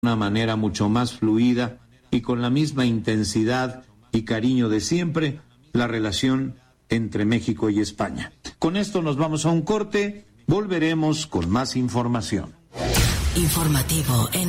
una manera mucho más fluida y con la misma intensidad y cariño de siempre la relación entre México y España. Con esto nos vamos a un corte, volveremos con más información. Informativo en